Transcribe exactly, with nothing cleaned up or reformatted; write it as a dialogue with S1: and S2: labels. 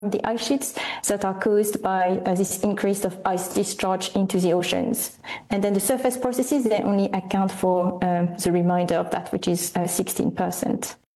S1: the ice sheets that are caused by uh, this increase of ice discharge into the oceans. And then the surface processes, they only account for um, the remainder of that, which is uh, sixteen percent.